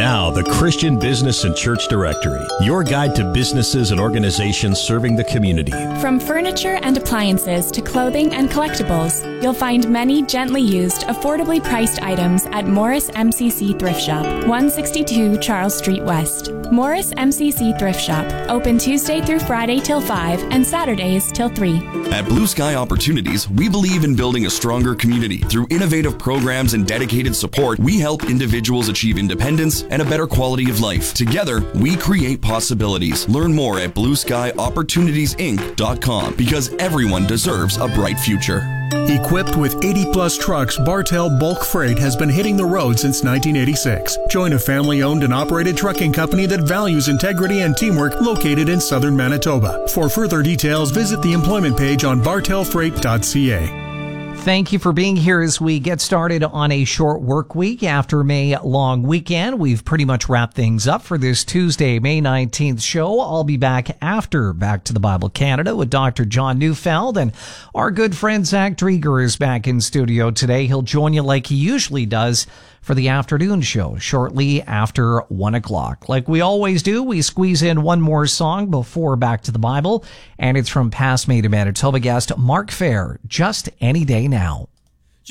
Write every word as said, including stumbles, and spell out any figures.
Now, the Christian Business and Church Directory, your guide to businesses and organizations serving the community. From furniture and appliances to clothing and collectibles, you'll find many gently used, affordably priced items at Morris M C C Thrift Shop, one sixty-two Charles Street West. Morris M C C Thrift Shop, open Tuesday through Friday till five and Saturdays till three. At Blue Sky Opportunities, we believe in building a stronger community. Through innovative programs and dedicated support, we help individuals achieve independence and a better quality of life. Together, we create possibilities. Learn more at blue sky opportunities inc dot com because everyone deserves a bright future. Equipped with eighty plus trucks, Bartell Bulk Freight has been hitting the road since nineteen eighty-six. Join a family-owned and operated trucking company that values integrity and teamwork located in southern Manitoba. For further details, visit the employment page on bartell freight dot c a. Thank you for being here as we get started on a short work week after May long weekend. We've pretty much wrapped things up for this Tuesday, May nineteenth show. I'll be back after Back to the Bible Canada with Doctor John Neufeld, and our good friend Zach Drieger is back in studio today. He'll join you like he usually does for the afternoon show shortly after one o'clock. Like we always do, we squeeze in one more song before Back to the Bible, and it's from past Made in Manitoba guest Mark Fair, Just Any Day Now.